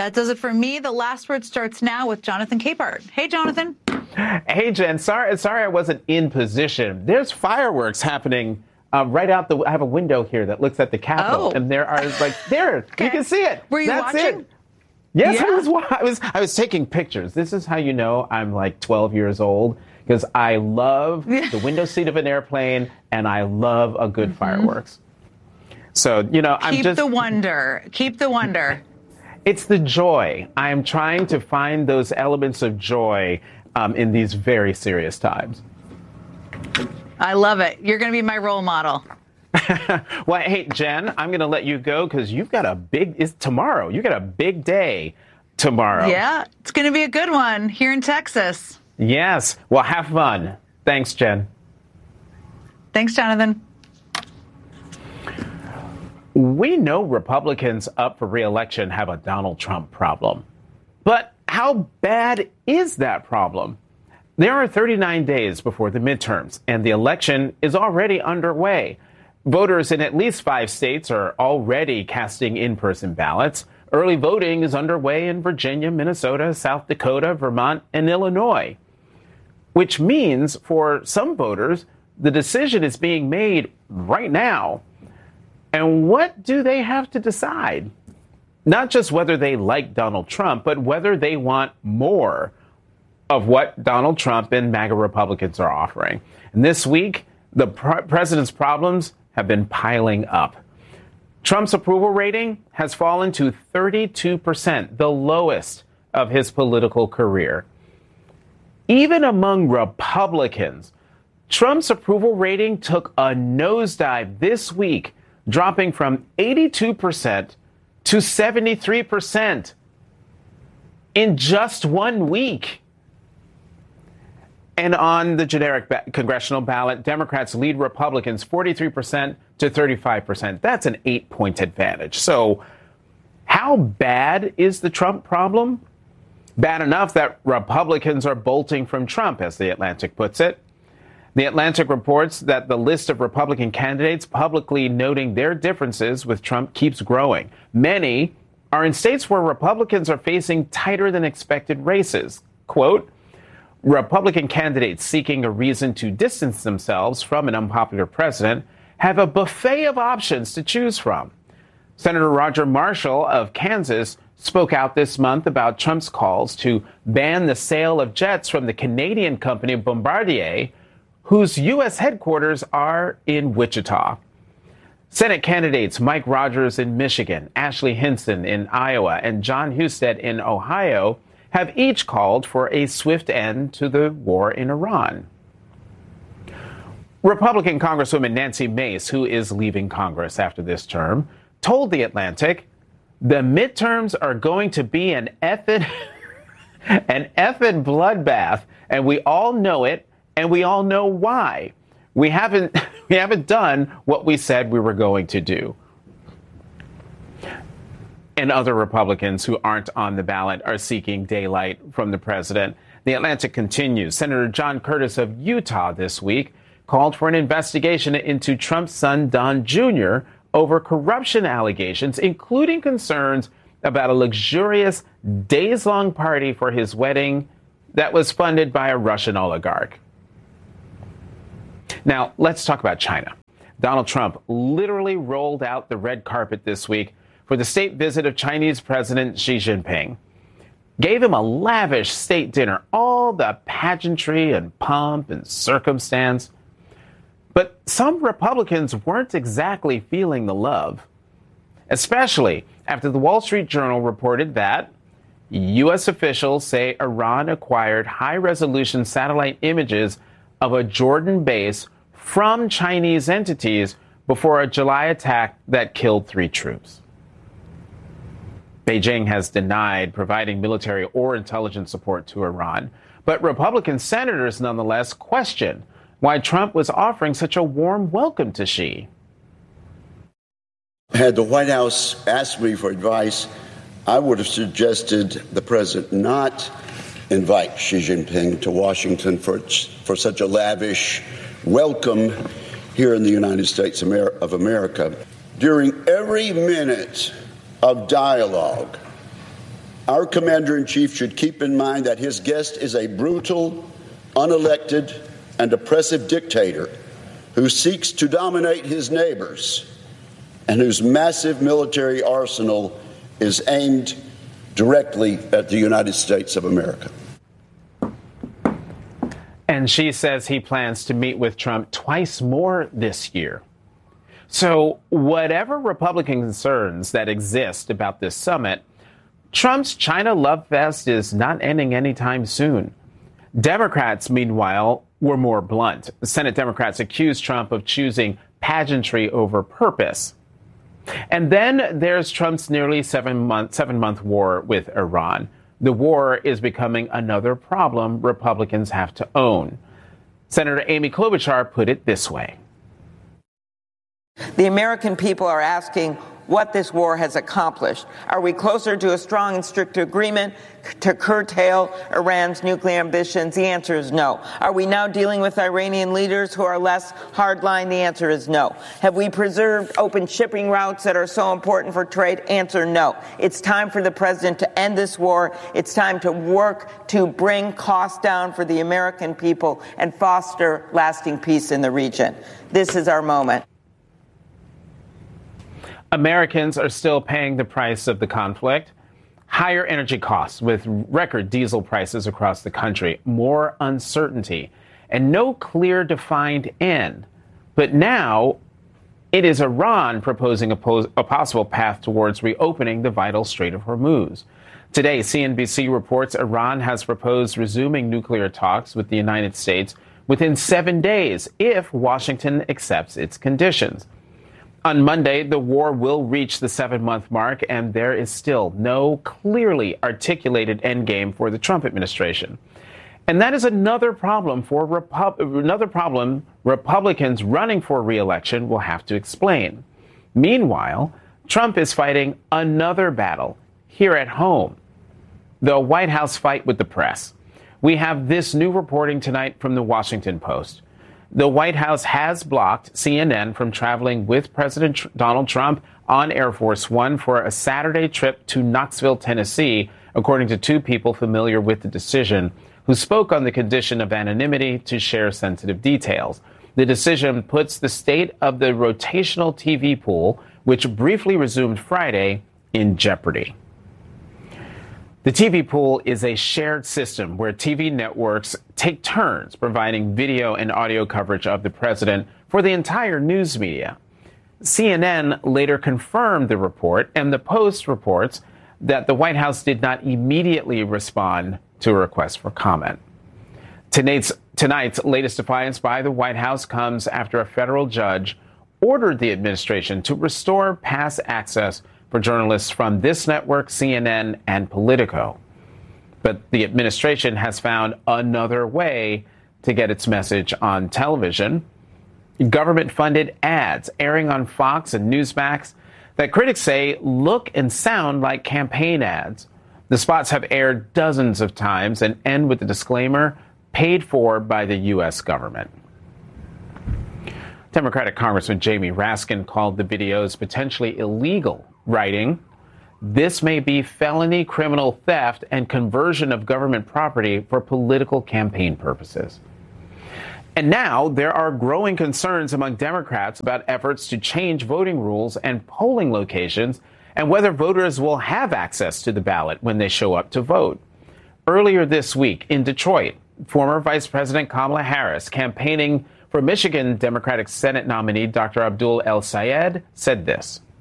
That does it for me. The last word starts now with Jonathan Capehart. Hey, Jonathan. Hey, Jen. Sorry I wasn't in position. There's fireworks happening right out I have a window here that looks at the Capitol, and there are there. Okay. You can see it. Were you That's watching? It. Yes, yeah. I was taking pictures. This is how you know I'm like 12 years old, because I love the window seat of an airplane and I love a good fireworks. So, Keep the wonder. Keep the wonder. It's the joy. I am trying to find those elements of joy in these very serious times. I love it. You're going to be my role model. Well, hey, Jen, I'm going to let you go because you've got it's tomorrow. You got a big day tomorrow. Yeah, it's going to be a good one here in Texas. Yes. Well, have fun. Thanks, Jen. Thanks, Jonathan. We know Republicans up for re-election have a Donald Trump problem. But how bad is that problem? There are 39 days before the midterms, and the election is already underway. Voters in at least 5 states are already casting in-person ballots. Early voting is underway in Virginia, Minnesota, South Dakota, Vermont, and Illinois. Which means for some voters, the decision is being made right now. And what do they have to decide? Not just whether they like Donald Trump, but whether they want more of what Donald Trump and MAGA Republicans are offering. And this week, the president's problems have been piling up. Trump's approval rating has fallen to 32%, the lowest of his political career. Even among Republicans, Trump's approval rating took a nosedive this week, dropping from 82% to 73% in just 1 week. And on the generic congressional ballot, Democrats lead Republicans 43% to 35%. That's an 8-point advantage. So how bad is the Trump problem? Bad enough that Republicans are bolting from Trump, as The Atlantic puts it. The Atlantic reports that the list of Republican candidates publicly noting their differences with Trump keeps growing. Many are in states where Republicans are facing tighter than expected races. Quote, Republican candidates seeking a reason to distance themselves from an unpopular president have a buffet of options to choose from. Senator Roger Marshall of Kansas spoke out this month about Trump's calls to ban the sale of jets from the Canadian company Bombardier, whose U.S. headquarters are in Wichita. Senate candidates Mike Rogers in Michigan, Ashley Hinson in Iowa, and John Husted in Ohio have each called for a swift end to the war in Iran. Republican Congresswoman Nancy Mace, who is leaving Congress after this term, told The Atlantic, the midterms are going to be an effing bloodbath, and we all know it, and we all know why. We haven't done what we said we were going to do. And other Republicans who aren't on the ballot are seeking daylight from the president. The Atlantic continues. Senator John Curtis of Utah this week called for an investigation into Trump's son, Don Jr., over corruption allegations, including concerns about a luxurious days-long party for his wedding that was funded by a Russian oligarch. Now, let's talk about China. Donald Trump literally rolled out the red carpet this week for the state visit of Chinese President Xi Jinping. Gave him a lavish state dinner, all the pageantry and pomp and circumstance. But some Republicans weren't exactly feeling the love, especially after the Wall Street Journal reported that U.S. officials say Iran acquired high-resolution satellite images of a Jordan base from Chinese entities before a July attack that killed 3 troops. Beijing has denied providing military or intelligence support to Iran, but Republican senators nonetheless question why Trump was offering such a warm welcome to Xi. Had the White House asked me for advice, I would have suggested the president not invite Xi Jinping to Washington for such a lavish welcome here in the United States of America. During every minute of dialogue Our commander-in-chief should keep in mind that his guest is a brutal, unelected, and oppressive dictator who seeks to dominate his neighbors and whose massive military arsenal is aimed directly at the United States of America. And she says he plans to meet with Trump twice more this year. So whatever Republican concerns that exist about this summit, Trump's China love fest is not ending anytime soon. Democrats, meanwhile, were more blunt. Senate Democrats accused Trump of choosing pageantry over purpose. And then there's Trump's nearly seven-month war with Iran. The war is becoming another problem Republicans have to own. Senator Amy Klobuchar put it this way. The American people are asking what this war has accomplished. Are we closer to a strong and strict agreement to curtail Iran's nuclear ambitions? The answer is no. Are we now dealing with Iranian leaders who are less hardline? The answer is no. Have we preserved open shipping routes that are so important for trade? Answer no. It's time for the president to end this war. It's time to work to bring costs down for the American people and foster lasting peace in the region. This is our moment. Americans are still paying the price of the conflict. Higher energy costs with record diesel prices across the country, more uncertainty, and no clear defined end. But now it is Iran proposing a possible path towards reopening the vital Strait of Hormuz. Today, CNBC reports Iran has proposed resuming nuclear talks with the United States within 7 days if Washington accepts its conditions. On Monday, the war will reach the 7-month mark, and there is still no clearly articulated endgame for the Trump administration. And that is another problem Republicans running for re-election will have to explain. Meanwhile, Trump is fighting another battle here at home, the White House fight with the press. We have this new reporting tonight from the Washington Post. The White House has blocked CNN from traveling with President Donald Trump on Air Force One for a Saturday trip to Knoxville, Tennessee, according to two people familiar with the decision, who spoke on the condition of anonymity to share sensitive details. The decision puts the state of the rotational TV pool, which briefly resumed Friday, in jeopardy. The TV pool is a shared system where TV networks take turns providing video and audio coverage of the president for the entire news media. CNN later confirmed the report, and the Post reports that the White House did not immediately respond to a request for comment. Tonight's latest defiance by the White House comes after a federal judge ordered the administration to restore past access for journalists from this network, CNN, and Politico. But the administration has found another way to get its message on television. Government-funded ads airing on Fox and Newsmax that critics say look and sound like campaign ads. The spots have aired dozens of times and end with the disclaimer, paid for by the U.S. government. Democratic Congressman Jamie Raskin called the videos potentially illegal, writing, "This may be felony criminal theft and conversion of government property for political campaign purposes." And now there are growing concerns among Democrats about efforts to change voting rules and polling locations and whether voters will have access to the ballot when they show up to vote. Earlier this week in Detroit, former Vice President Kamala Harris, campaigning for Michigan Democratic Senate nominee Dr. Abdul El Sayed, said this.